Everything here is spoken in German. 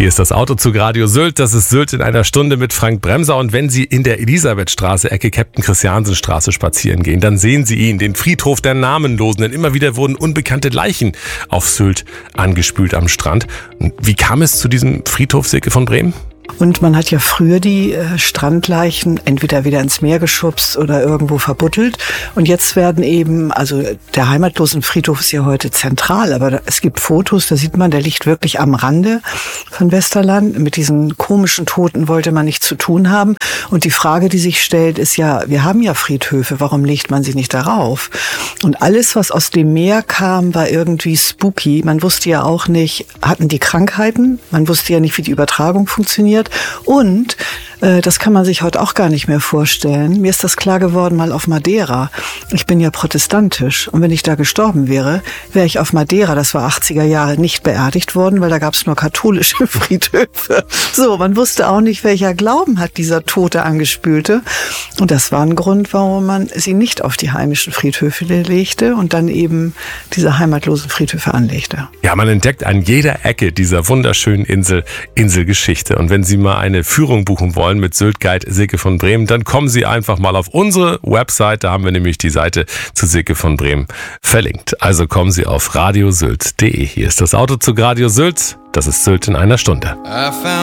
Hier ist das Autozug Radio Sylt. Das ist Sylt in einer Stunde mit Frank Bremser. Und wenn Sie in der Elisabethstraße, Ecke Captain Christiansen-Straße spazieren gehen, dann sehen Sie ihn, den Friedhof der Namenlosen. Denn immer wieder wurden unbekannte Leichen auf Sylt angespült am Strand. Wie kam es zu diesem Friedhof, Silke von Bremen? Und man hat ja früher die Strandleichen entweder wieder ins Meer geschubst oder irgendwo verbuddelt. Und jetzt werden eben, also der Heimatlosenfriedhof ist ja heute zentral, aber es gibt Fotos, da sieht man, der liegt wirklich am Rande von Westerland. Mit diesen komischen Toten wollte man nichts zu tun haben. Und die Frage, die sich stellt, ist ja, wir haben ja Friedhöfe, warum legt man sie nicht darauf? Und alles, was aus dem Meer kam, war irgendwie spooky. Man wusste ja auch nicht, hatten die Krankheiten? Man wusste ja nicht, wie die Übertragung funktioniert. Und das kann man sich heute auch gar nicht mehr vorstellen. Mir ist das klar geworden mal auf Madeira. Ich bin ja protestantisch und wenn ich da gestorben wäre, wäre ich auf Madeira, das war 80er Jahre, nicht beerdigt worden, weil da gab es nur katholische Friedhöfe. So, man wusste auch nicht, welcher Glauben hat dieser Tote angespülte. Und das war ein Grund, warum man sie nicht auf die heimischen Friedhöfe legte und dann eben diese heimatlosen Friedhöfe anlegte. Ja, man entdeckt an jeder Ecke dieser wunderschönen Inselgeschichte. Und wenn Sie mal eine Führung buchen wollen mit Sylt-Guide Silke von Bremen, dann kommen Sie einfach mal auf unsere Website. Da haben wir nämlich die Seite zu Silke von Bremen verlinkt. Also kommen Sie auf radiosylt.de. Hier ist das Autozug Radio Sylt. Das ist Sylt in einer Stunde.